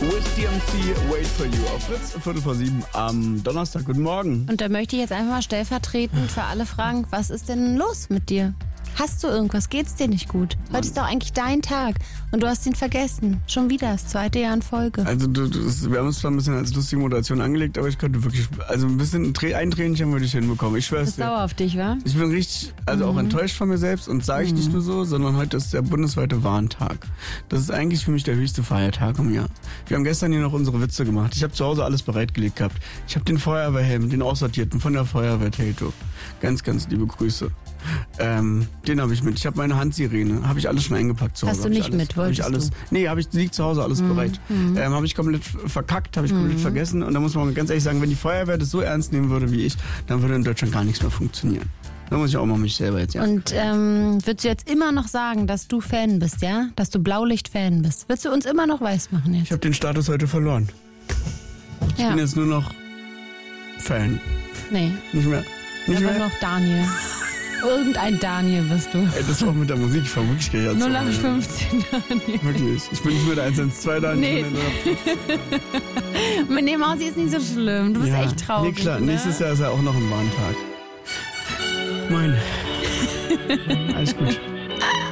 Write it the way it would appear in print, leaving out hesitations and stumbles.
With DMC, Wait for You auf Fritz, 6:45 am Donnerstag. Guten Morgen. Und da möchte ich jetzt einfach mal stellvertretend für alle fragen, was ist denn los mit dir? Hast du irgendwas? Geht's dir nicht gut? Heute ist doch eigentlich dein Tag und du hast ihn vergessen. Schon wieder das 2. Jahr in Folge. Also wir haben uns zwar ein bisschen als lustige Moderation angelegt, aber ich könnte wirklich, also ein bisschen ein Tränchen würde ich hinbekommen. Ich schwör's Bist dir. sauer auf dich, wa? Ich bin richtig, auch enttäuscht von mir selbst und sage ich nicht nur so, sondern heute ist der bundesweite Warntag. Das ist eigentlich für mich der höchste Feiertag im Jahr. Wir haben gestern hier noch unsere Witze gemacht. Ich habe zu Hause alles bereitgelegt gehabt. Ich habe den Feuerwehrhelm, den aussortierten von der Feuerwehr Teltow. Ganz, ganz liebe Grüße. Den habe ich mit. Ich habe meine Handsirene. Habe ich alles schon eingepackt zu Hause. Hast du nicht mit, wolltest du? Nee, liegt zu Hause alles bereit. Habe ich komplett verkackt, habe ich komplett vergessen. Und da muss man ganz ehrlich sagen, wenn die Feuerwehr das so ernst nehmen würde wie ich, dann würde in Deutschland gar nichts mehr funktionieren. Da muss ich auch mal mich selber jetzt Und würdest du jetzt immer noch sagen, dass du Fan bist, ja? Dass du Blaulicht-Fan bist? Würdest du uns immer noch weismachen jetzt? Ich habe den Status heute verloren. Ich bin jetzt nur noch Fan. Nee. Nicht mehr. Nicht aber mehr? noch Daniel. Irgendein Daniel bist du. Ey, das war auch mit der Musik. Ich fahr wirklich gleich ans 0815 Daniel. Wirklich. Ich bin nicht mehr der 112 Daniel. Nee. Mit dem Haus ist nicht so schlimm. Du bist echt traurig. Nee, klar. Ne? Nächstes Jahr ist ja auch noch ein Warntag. Alles gut.